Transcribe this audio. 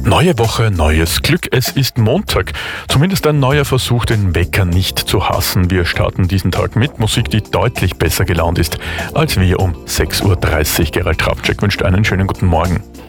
Neue Woche, neues Glück. Es ist Montag. Zumindest ein neuer Versuch, den Wecker nicht zu hassen. Wir starten diesen Tag mit Musik, die deutlich besser gelaunt ist als wir um 6.30 Uhr. Gerald Trabczek wünscht einen schönen guten Morgen.